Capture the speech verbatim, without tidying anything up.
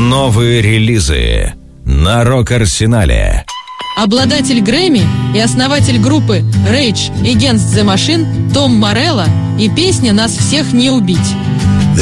Новые релизы на Рок-Арсенале. Обладатель Грэмми и основатель группы Rage Against the Machine Том Морелло и песня «Нас всех не убить».